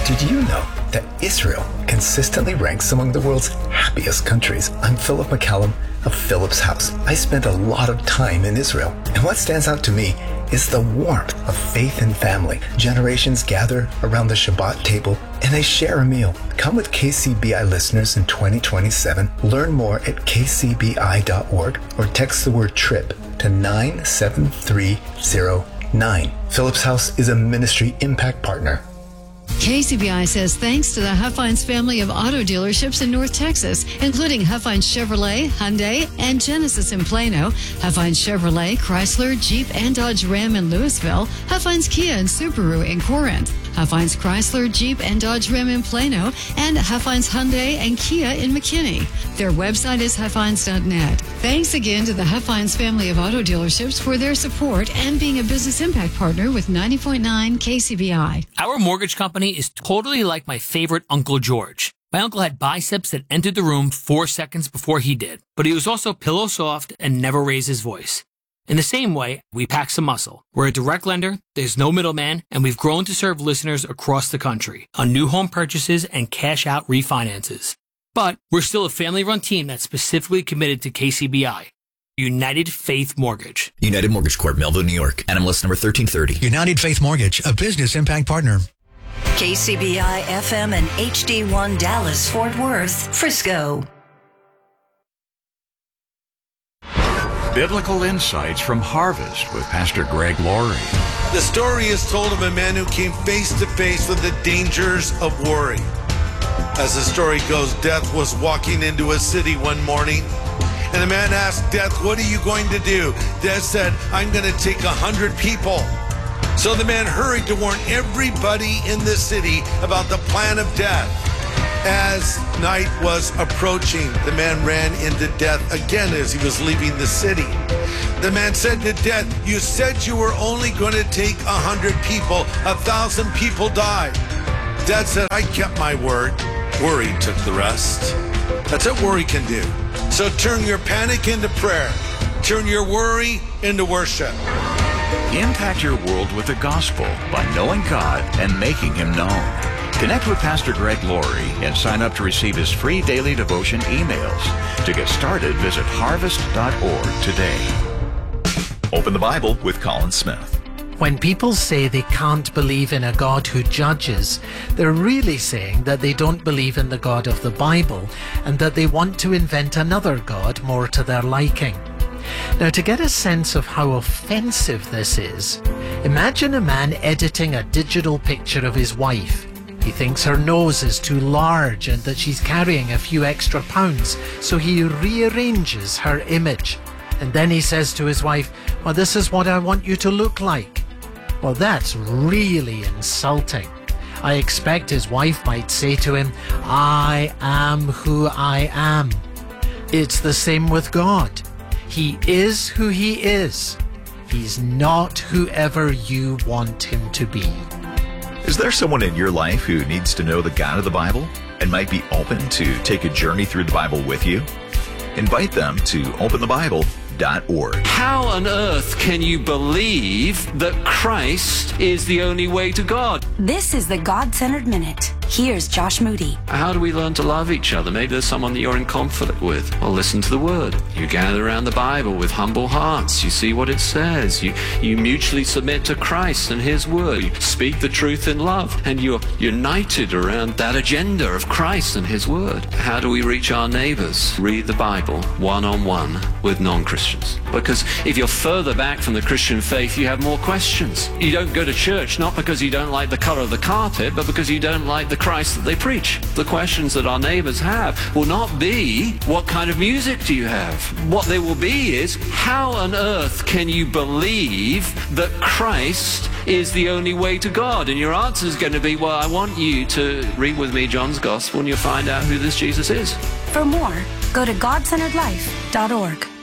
Did you know that Israel consistently ranks among the world's happiest countries? I'm Philip McCallum of Philip's House. I spent a lot of time in Israel, and what stands out to me is the warmth of faith and family. Generations gather around the Shabbat table and they share a meal. Come with KCBI listeners in 2027. Learn more at kcbi.org or text the word TRIP to 97309. Philip's House is a ministry impact partner. KCBI says thanks to the Huffines family of auto dealerships in North Texas, including Huffines Chevrolet, Hyundai, and Genesis in Plano, Huffines Chevrolet, Chrysler, Jeep, and Dodge Ram in Louisville, Huffines Kia and Subaru in Corinth, Huffines Chrysler, Jeep, and Dodge Ram in Plano, and Huffines Hyundai and Kia in McKinney. Their website is huffines.net. Thanks again to the Huffines family of auto dealerships for their support and being a business impact partner with 90.9 KCBI. Our mortgage company is totally like my favorite Uncle George. My uncle had biceps that entered the room 4 seconds before he did, but he was also pillow soft and never raised his voice. In the same way, we pack some muscle. We're a direct lender, there's no middleman, and we've grown to serve listeners across the country on new home purchases and cash-out refinances. But we're still a family-run team that's specifically committed to KCBI. United Faith Mortgage. United Mortgage Corp, Melville, New York. NMLS number 1330. United Faith Mortgage, a business impact partner. KCBI FM and HD1 Dallas, Fort Worth, Frisco. Biblical insights from Harvest with Pastor Greg Laurie. The story is told of a man who came face to face with the dangers of worry. As the story goes, Death was walking into a city one morning, and the man asked Death, "What are you going to do?" Death said, "I'm going to take 100 people." So the man hurried to warn everybody in the city about the plan of Death. As night was approaching, the man ran into Death again as he was leaving the city. The man said to Death, "You said you were only going to take 100 people. 1,000 people died." Death said, "I kept my word." Worry took the rest. That's what worry can do. So turn your panic into prayer. Turn your worry into worship. Impact your world with the gospel by knowing God and making Him known. Connect with Pastor Greg Laurie and sign up to receive his free daily devotion emails. To get started, visit harvest.org today. Open the Bible with Colin Smith. When people say they can't believe in a God who judges, they're really saying that they don't believe in the God of the Bible and that they want to invent another God more to their liking. Now, to get a sense of how offensive this is, imagine a man editing a digital picture of his wife. He thinks her nose is too large and that she's carrying a few extra pounds, so he rearranges her image. And then he says to his wife, "Well, this is what I want you to look like." Well, that's really insulting. I expect his wife might say to him, "I am who I am." It's the same with God. He is who He is. He's not whoever you want Him to be. Is there someone in your life who needs to know the God of the Bible and might be open to take a journey through the Bible with you? Invite them to openthebible.org. How on earth can you believe that Christ is the only way to God? This is the God-Centered Minute. Here's Josh Moody. How do we learn to love each other? Maybe there's someone that you're in conflict with. Well, listen to the Word. You gather around the Bible with humble hearts. You see what it says. You mutually submit to Christ and His Word. You speak the truth in love. And you're united around that agenda of Christ and His Word. How do we reach our neighbors? Read the Bible one-on-one with non-Christians. Because if you're further back from the Christian faith, you have more questions. You don't go to church not because you don't like the color of the carpet, but because you don't like the Christ that they preach. The questions that our neighbors have will not be, what kind of music do you have? What they will be is, how on earth can you believe that Christ is the only way to God? And your answer is going to be, well, I want you to read with me John's Gospel and you'll find out who this Jesus is. For more, go to godcenteredlife.org.